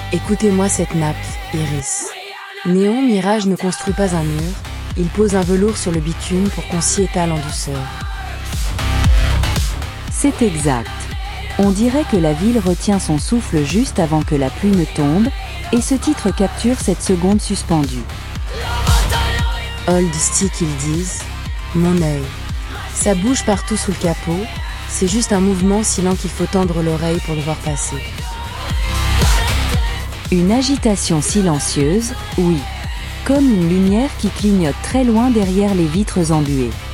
Écoutez-moi cette nappe, Iris. Néon Mirage ne construit pas un mur, il pose un velours sur le bitume pour qu'on s'y étale en douceur. C'est exact. On dirait que la ville retient son souffle juste avant que la pluie ne tombe, et ce titre capture cette seconde suspendue. Hold stick, ils disent. Mon œil. Ça bouge partout sous le capot, c'est juste un mouvement si lent qu'il faut tendre l'oreille pour le voir passer. Une agitation silencieuse, oui. Comme une lumière qui clignote très loin derrière les vitres embuées.